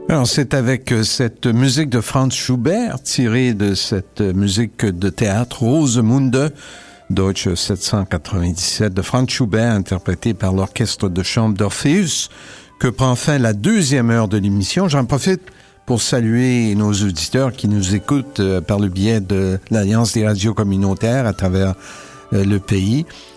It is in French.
Alors, c'est avec cette musique de Franz Schubert, tirée de cette musique de théâtre Rosemunde, Deutsche 797 de Franz Schubert, interprétée par l'orchestre de chambre d'Orpheus, que prend fin la deuxième heure de l'émission. J'en profite pour saluer nos auditeurs qui nous écoutent par le biais de l'Alliance des radios communautaires à travers le pays.